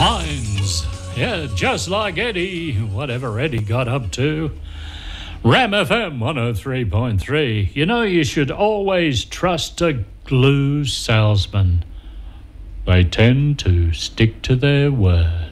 Hines. Yeah, just like Eddie, whatever Eddie got up to. Ram FM 103.3. You know, you should always trust a glue salesman. They tend to stick to their word.